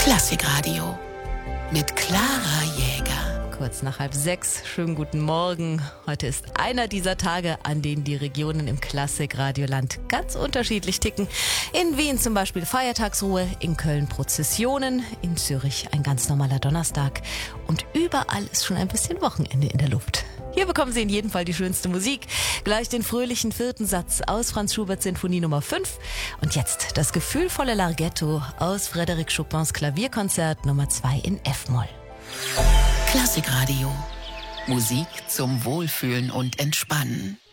Klassikradio mit Clara Jäger. Kurz nach 5:30, schönen guten Morgen. Heute ist einer dieser Tage, an denen die Regionen im Klassikradioland ganz unterschiedlich ticken. In Wien zum Beispiel Feiertagsruhe, in Köln Prozessionen, in Zürich ein ganz normaler Donnerstag. Und überall ist schon ein bisschen Wochenende in der Luft. Hier bekommen Sie in jedem Fall die schönste Musik. Gleich den fröhlichen 4. Satz aus Franz Schuberts Sinfonie Nummer 5. Und jetzt das gefühlvolle Larghetto aus Frédéric Chopins Klavierkonzert Nummer 2 in F-Moll. Klassikradio. Musik zum Wohlfühlen und Entspannen.